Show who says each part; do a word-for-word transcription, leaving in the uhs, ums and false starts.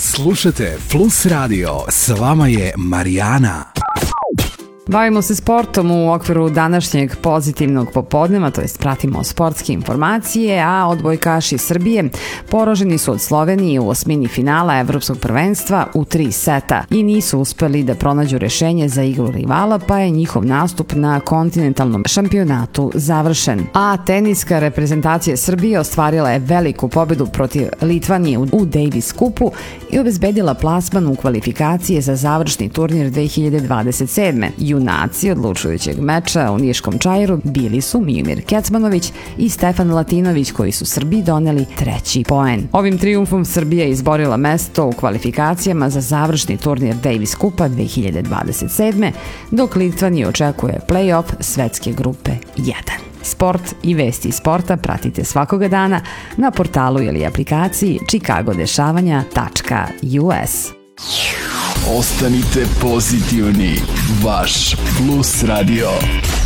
Speaker 1: Slušajte Plus Radio, s vama je Marijana.
Speaker 2: Bavimo se sportom u okviru današnjeg pozitivnog popodneva, to jest pratimo sportske informacije, a odbojkaši Srbije poraženi su od Slovenije u osmini finala Evropskog prvenstva u tri seta i nisu uspeli da pronađu rešenje za igru rivala, pa je njihov nastup na kontinentalnom šampionatu završen. A teniska reprezentacija Srbije ostvarila je veliku pobedu protiv Litvanije u Davis kupu i obezbedila plasman u kvalifikacije za završni turnir dve hiljade dvadeset sedme. Junaci odlučujućeg meča u Niškom Čairu bili su Mijomir Kecmanović i Stefan Latinović, koji su Srbiji doneli treći poen. Ovim trijumfom Srbija je izborila mesto u kvalifikacijama za završni turnir Davis kupa dve hiljade dvadeset sedme, dok Litvaniju očekuje play-off svetske grupe jedan. Sport i vesti iz sporta pratite svakoga dana na portalu ili aplikaciji chicago dešavanja tačka u es.
Speaker 1: Ostanite pozitivni, vaš Plus Radio.